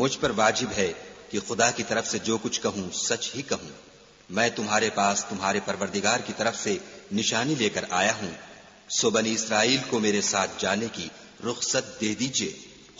मुझ पर वाजिब है कि खुदा की तरफ से जो कुछ कहूं सच ही कहूं। मैं तुम्हारे पास तुम्हारे परवरदिगार की तरफ से निशानी लेकर आया हूं, सो बनी इसराइल को मेरे साथ जाने की रुखसत दे दीजिए।